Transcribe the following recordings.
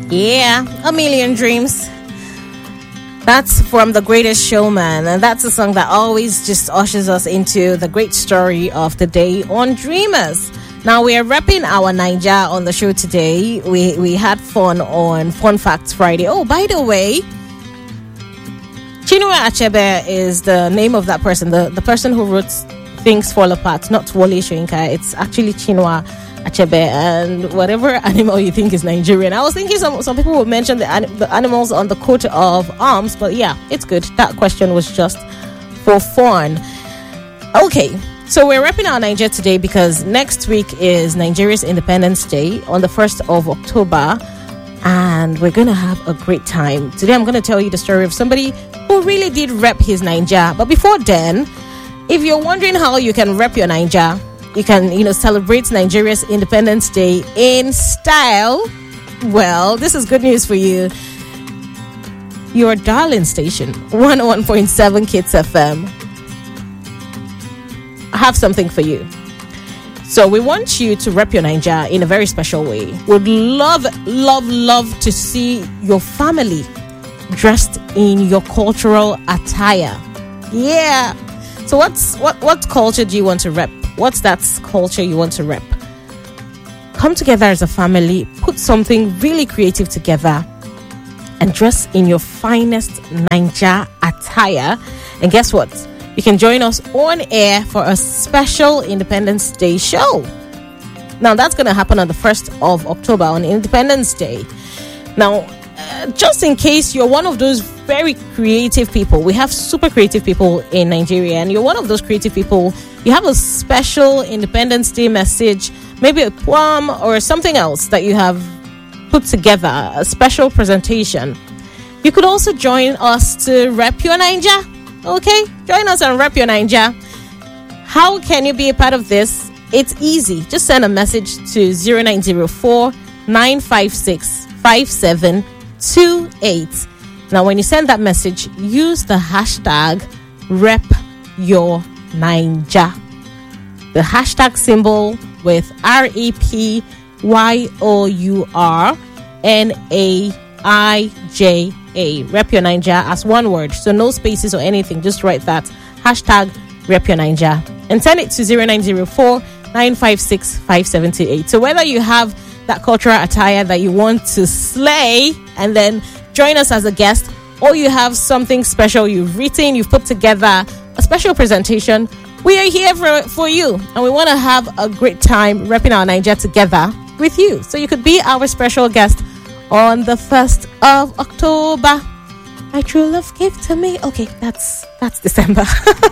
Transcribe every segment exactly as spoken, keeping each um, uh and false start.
Yeah, A Million Dreams. That's from The Greatest Showman, and that's a song that always just ushers us into the great story of the day on Dreamers. Now, we are repping our Naija on the show today. We we had fun on Fun Facts Friday. Oh, by the way, Chinua Achebe is the name of that person, the, the person who wrote Things Fall Apart, not Wole Soyinka. It's actually Chinua Achebe, and whatever animal you think is Nigerian. I was thinking some, some people would mention the, an, the animals on the coat of arms, but yeah, it's good. That question was just for fun. Okay, so we're wrapping our Nigeria today because next week is Nigeria's Independence Day on the first of October, and we're going to have a great time. Today I'm going to tell you the story of somebody who really did rep his Naija. But before then, if you're wondering how you can rep your Naija, you can, you know, celebrate Nigeria's Independence Day in style. Well, this is good news for you. Your darling station, one oh one point seven Kids F M, I have something for you. So we want you to rep your Naija in a very special way. Would love, love, love to see your family dressed in your cultural attire. Yeah. So what's what what culture do you want to rep? What's that culture you want to rep? Come together as a family, put something really creative together, and dress in your finest Naija attire. And guess what? You can join us on air for a special Independence Day show. Now, that's going to happen on the first of October, on Independence Day. Now, uh, just in case you're one of those very creative people, we have super creative people in Nigeria, and you're one of those creative people, you have a special Independence Day message, maybe a poem or something else that you have put together, a special presentation. You could also join us to rep your Naija. Okay, join us and rep your Naija. How can you be a part of this? It's easy. Just send a message to zero nine zero four, nine five six, five seven two eight. Now, when you send that message, use the hashtag rep your Naija. The hashtag symbol with R E P Y O U R N A I J A. Rep your Naija as one word. So no spaces or anything. Just write that. Hashtag rep your Naija. And send it to zero nine zero four, nine five six, five seven two eight. So whether you have that cultural attire that you want to slay and then join us as a guest, or you have something special you've written, you've put together, a special presentation, we are here for, for you. And we want to have a great time repping our Naija together with you. So you could be our special guest on the first of October. My true love gave to me. Okay, that's that's December.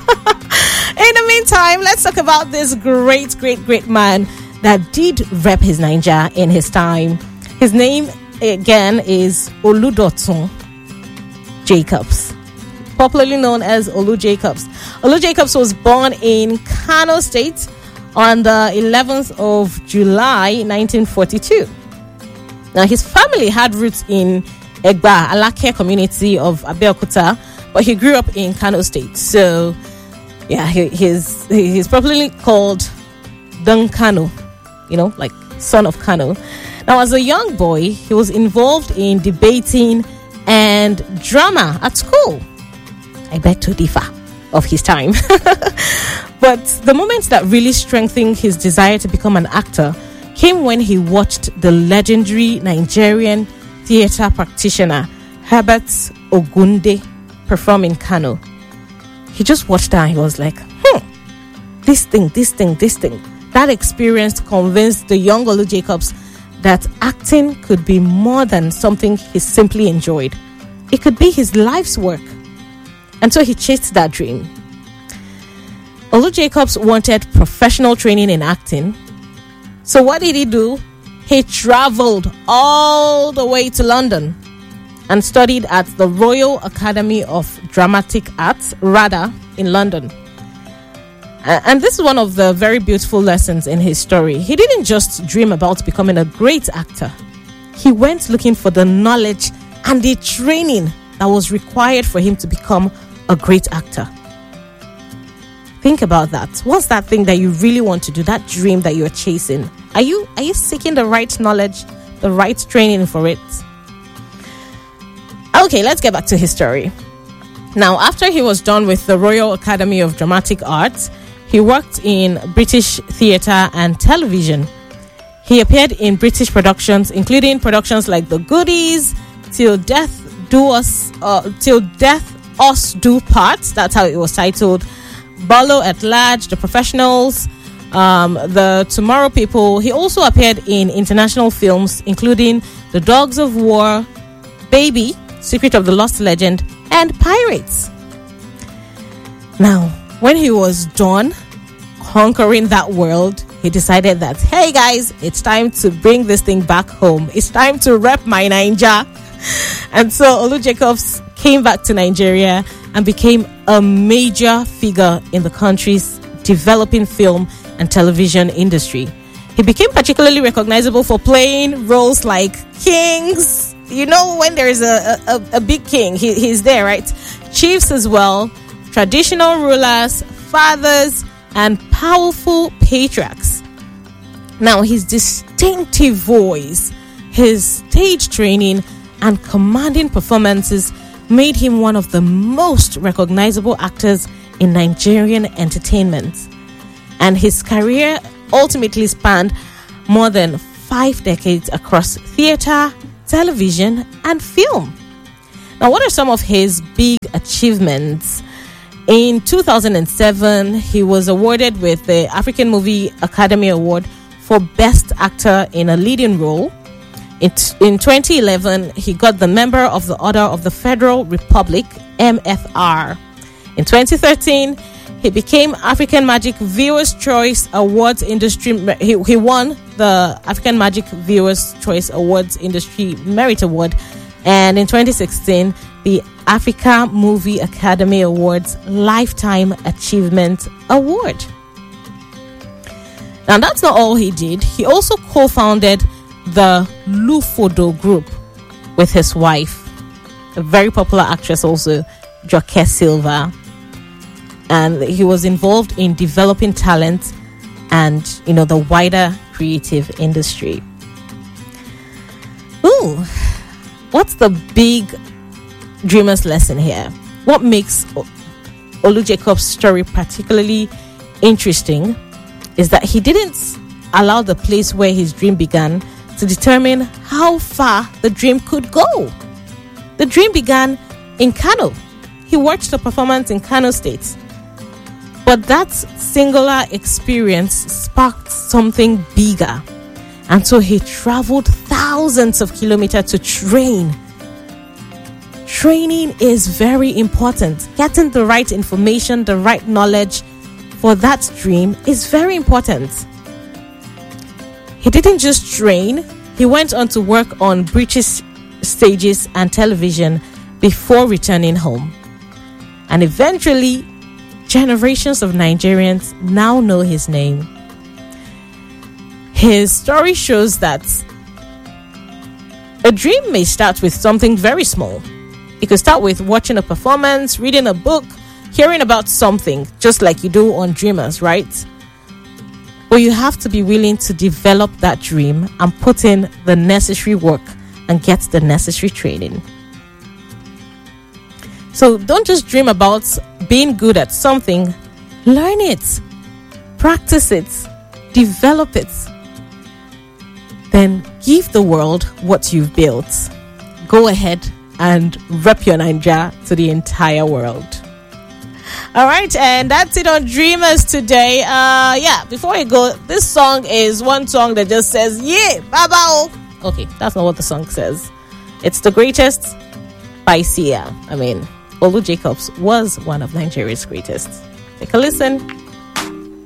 In the meantime, let's talk about this great, great, great man that did rep his Naija in his time. His name, again, is Oludotun Jacobs, popularly known as Olu Jacobs. Olu Jacobs was born in Kano State on the eleventh of July, nineteen forty-two. Now, his family had roots in Egba, Alake community of Abeokuta, but he grew up in Kano State. So, yeah, he, he's, he's probably called Dun Kano, you know, like son of Kano. Now, as a young boy, he was involved in debating and drama at school. I beg to differ of his time. But the moment that really strengthened his desire to become an actor came when he watched the legendary Nigerian theatre practitioner Herbert Ogunde perform in Kano. He just watched that and he was like, hmm, this thing, this thing, this thing. That experience convinced the young Olu Jacobs that acting could be more than something he simply enjoyed. It could be his life's work. And so he chased that dream. Olu Jacobs wanted professional training in acting. So what did he do? He traveled all the way to London and studied at the Royal Academy of Dramatic Arts, RADA, in London. And this is one of the very beautiful lessons in his story. He didn't just dream about becoming a great actor. He went looking for the knowledge and the training that was required for him to become a great actor. Think about that. What's that thing that you really want to do? That dream that you're chasing? Are you are you seeking the right knowledge, the right training for it? Okay, let's get back to his story. Now, after he was done with the Royal Academy of Dramatic Arts, he worked in British theatre and television. He appeared in British productions, including productions like The Goodies, Till Death Do Us, uh, Till Death Us Do Part. That's how it was titled. Barlow at Large, The Professionals, um, The Tomorrow People. He also appeared in international films, including The Dogs of War, Baby, Secret of the Lost Legend, and Pirates. Now, when he was done conquering that world, he decided that, hey guys, it's time to bring this thing back home. It's time to rep my Naija. And so Olu Jacobs came back to Nigeria and became a major figure in the country's developing film and television industry. He became particularly recognizable for playing roles like kings. You know, when there is a, a, a big king, he, he's there, right? Chiefs as well, traditional rulers, fathers, and powerful patriarchs. Now, his distinctive voice, his stage training, and commanding performances made him one of the most recognizable actors in Nigerian entertainment. And his career ultimately spanned more than five decades across theater, television, and film. Now, what are some of his big achievements? In two thousand seven, he was awarded with the African Movie Academy Award for Best Actor in a Leading Role. It, in twenty eleven, he got the Member of the Order of the Federal Republic, M F R. In twenty thirteen, he became African Magic Viewers' Choice Awards Industry. He, he won the African Magic Viewers' Choice Awards Industry Merit Award. And in twenty sixteen, the Africa Movie Academy Awards Lifetime Achievement Award. Now, that's not all he did. He also co-founded the Lufodo Group with his wife, a very popular actress also, Joke Silva. And he was involved in developing talent and, you know, the wider creative industry. Ooh, what's the big dreamer's lesson here? What makes Olu Jacobs' story particularly interesting is that he didn't allow the place where his dream began to determine how far the dream could go. The dream began in Kano. He watched a performance in Kano State. But that singular experience sparked something bigger. And so he traveled thousands of kilometers to train. Training is very important. Getting the right information, the right knowledge for that dream is very important. He didn't just train, he went on to work on British stages and television before returning home. And eventually, generations of Nigerians now know his name. His story shows that a dream may start with something very small. It could start with watching a performance, reading a book, hearing about something, just like you do on Dreamers, right? But you have to be willing to develop that dream and put in the necessary work and get the necessary training. So don't just dream about being good at something. Learn it, practice it, develop it. Then give the world what you've built. Go ahead and rep your Naija to the entire world. All right, and that's it on Dreamers today. Uh, yeah, before we go, this song is one song that just says, yeah, baba. Okay, that's not what the song says. It's The Greatest by Sia. I mean, Olu Jacobs was one of Nigeria's greatest. Take a listen.